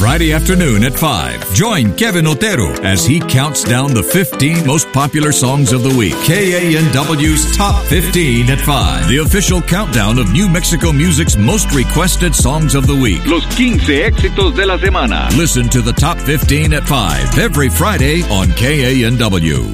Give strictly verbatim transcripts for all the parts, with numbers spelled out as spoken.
Friday afternoon at five. Join Kevin Otero as he counts down the fifteen most popular songs of the week. K A N W's Top fifteen at five. The official countdown of New Mexico music's most requested songs of the week. Los quince éxitos de la semana. Listen to the Top fifteen at five every Friday on K A N W.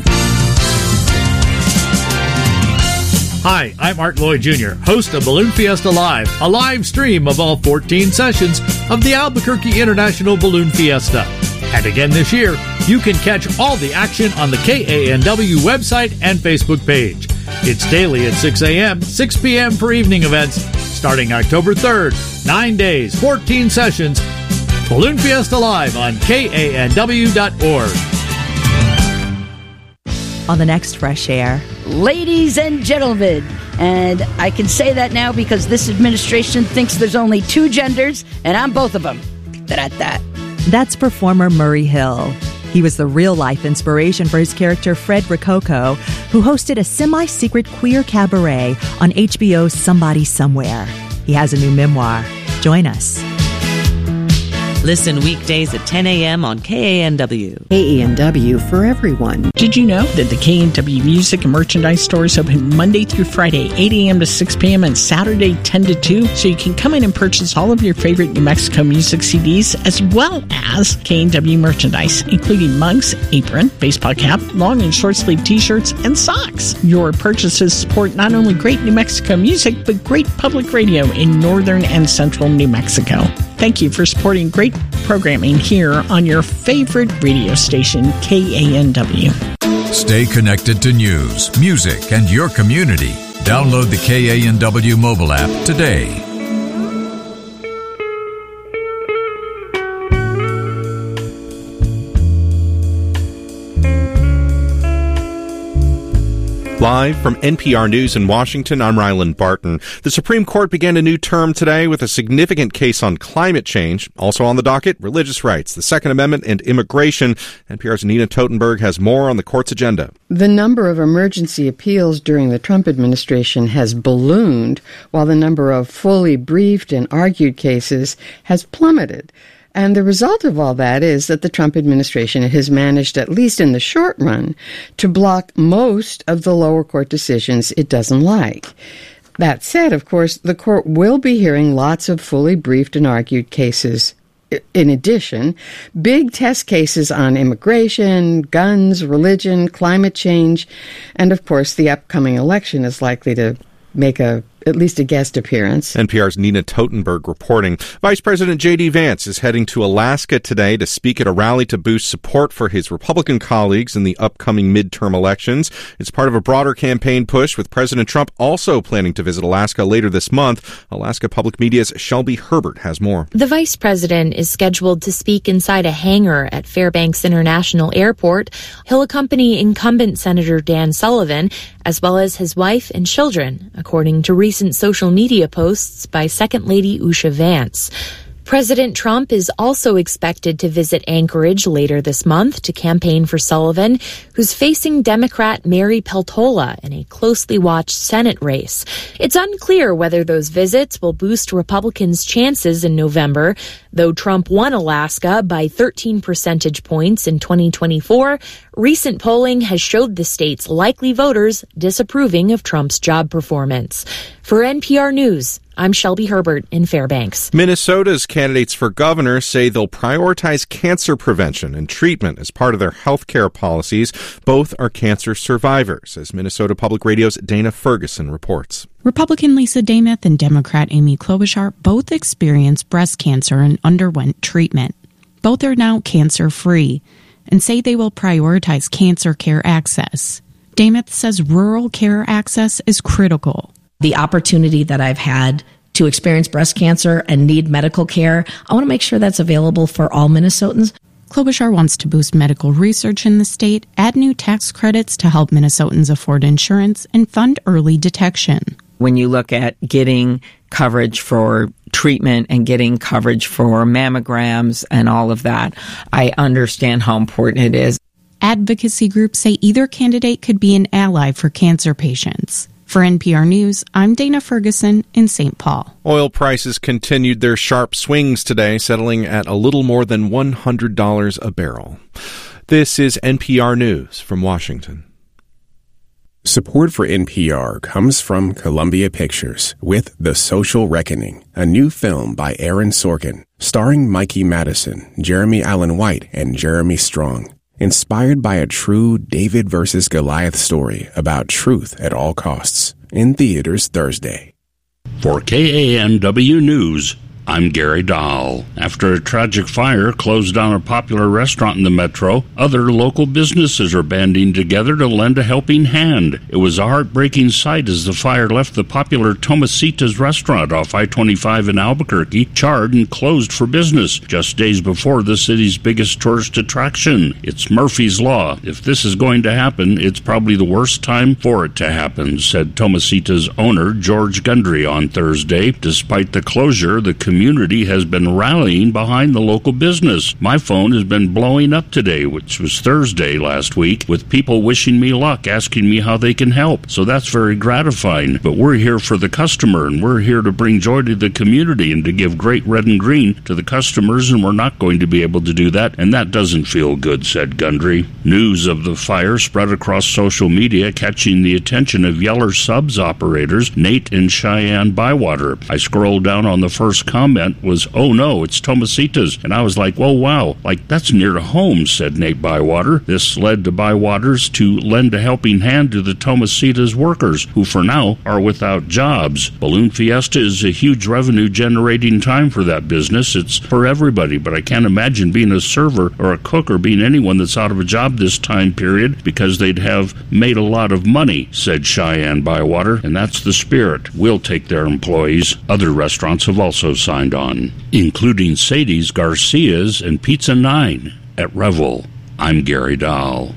Hi, I'm Art Lloyd Junior, host of Balloon Fiesta Live, a live stream of all fourteen sessions of the Albuquerque International Balloon Fiesta. And again this year, you can catch all the action on the K A N W website and Facebook page. It's daily at six a.m., six p.m. for evening events, starting October third. Nine days, fourteen sessions. Balloon Fiesta Live on K A N W dot org. On the next Fresh Air. Ladies and gentlemen, and I can say that now because this administration thinks there's only two genders, and I'm both of them. That that. That's performer Murray Hill. He was the real-life inspiration for his character Fred Rococo, who hosted a semi-secret queer cabaret on H B O's Somebody Somewhere. He has a new memoir. Join us. Listen weekdays at ten a.m. on K A N W. K A N W for everyone. Did you know that the K A N W Music and Merchandise stores open Monday through Friday, eight a.m. to six p.m. and Saturday, ten to two, so you can come in and purchase all of your favorite New Mexico music C Ds, as well as K A N W merchandise, including mugs, apron, baseball cap, long and short sleeve t-shirts, and socks. Your purchases support not only great New Mexico music, but great public radio in northern and central New Mexico. Thank you for supporting great programming here on your favorite radio station, K A N W. Stay connected to news, music, and your community. Download the K A N W mobile app today. Live from N P R News in Washington, I'm Ryland Barton. The Supreme Court began a new term today with a significant case on climate change. Also on the docket, religious rights, the Second Amendment, and immigration. N P R's Nina Totenberg has more on the court's agenda. The number of emergency appeals during the Trump administration has ballooned, while the number of fully briefed and argued cases has plummeted. And the result of all that is that the Trump administration has managed, at least in the short run, to block most of the lower court decisions it doesn't like. That said, of course, the court will be hearing lots of fully briefed and argued cases. In addition, big test cases on immigration, guns, religion, climate change, and of course the upcoming election is likely to make a at least a guest appearance. N P R's Nina Totenberg reporting. Vice President J D. Vance is heading to Alaska today to speak at a rally to boost support for his Republican colleagues in the upcoming midterm elections. It's part of a broader campaign push, with President Trump also planning to visit Alaska later this month. Alaska Public Media's Shelby Herbert has more. The vice president is scheduled to speak inside a hangar at Fairbanks International Airport. He'll accompany incumbent Senator Dan Sullivan, as well as his wife and children, according to recent Recent social media posts by Second Lady Usha Vance. President Trump is also expected to visit Anchorage later this month to campaign for Sullivan, who's facing Democrat Mary Peltola in a closely watched Senate race. It's unclear whether those visits will boost Republicans' chances in November. Though Trump won Alaska by thirteen percentage points in twenty twenty-four, recent polling has showed the state's likely voters disapproving of Trump's job performance. For N P R News, I'm Shelby Herbert in Fairbanks. Minnesota's candidates for governor say they'll prioritize cancer prevention and treatment as part of their health care policies. Both are cancer survivors, as Minnesota Public Radio's Dana Ferguson reports. Republican Lisa Demuth and Democrat Amy Klobuchar both experienced breast cancer and underwent treatment. Both are now cancer-free and say they will prioritize cancer care access. Demuth says rural care access is critical. The opportunity that I've had to experience breast cancer and need medical care, I want to make sure that's available for all Minnesotans. Klobuchar wants to boost medical research in the state, add new tax credits to help Minnesotans afford insurance, and fund early detection. When you look at getting coverage for treatment and getting coverage for mammograms and all of that, I understand how important it is. Advocacy groups say either candidate could be an ally for cancer patients. For N P R News, I'm Dana Ferguson in Saint Paul. Oil prices continued their sharp swings today, settling at a little more than one hundred dollars a barrel. This is N P R News from Washington. Support for N P R comes from Columbia Pictures with The Social Reckoning, a new film by Aaron Sorkin, starring Mikey Madison, Jeremy Allen White, and Jeremy Strong. Inspired by a true David versus Goliath story about truth at all costs. In theaters Thursday. For K A N W News, I'm Gary Dahl. After a tragic fire closed down a popular restaurant in the metro, other local businesses are banding together to lend a helping hand. It was a heartbreaking sight as the fire left the popular Tomasitas restaurant off I twenty-five in Albuquerque charred and closed for business just days before the city's biggest tourist attraction. It's Murphy's Law. If this is going to happen, it's probably the worst time for it to happen, said Tomasitas owner George Gundry on Thursday. Despite the closure, the community community has been rallying behind the local business. My phone has been blowing up today, which was Thursday last week, with people wishing me luck, asking me how they can help. So that's very gratifying. But we're here for the customer, and we're here to bring joy to the community and to give great red and green to the customers, and we're not going to be able to do that, and that doesn't feel good, said Gundry. News of the fire spread across social media, catching the attention of Yeller Subs operators Nate and Cheyenne Bywater. I scrolled down on the first comment was, oh no, it's Tomasitas. And I was like, well, wow, like that's near to home, said Nate Bywater. This led to Bywaters to lend a helping hand to the Tomasitas workers, who for now are without jobs. Balloon Fiesta is a huge revenue generating time for that business. It's for everybody, but I can't imagine being a server or a cook or being anyone that's out of a job this time period because they'd have made a lot of money, said Cheyenne Bywater. And that's the spirit. We'll take their employees. Other restaurants have also signed on, including Sadie's, Garcia's, and Pizza Nine at Revel. I'm Gary Dahl.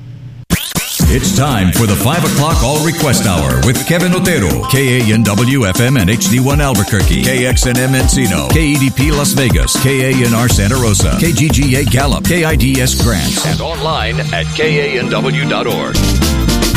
It's time for the five o'clock All Request Hour with Kevin Otero. K A N W F M and H D one Albuquerque. K X N M Encino. K E D P Las Vegas. K A N R Santa Rosa. K G G A Gallup. K I D S Grant. And online at K A N W dot org.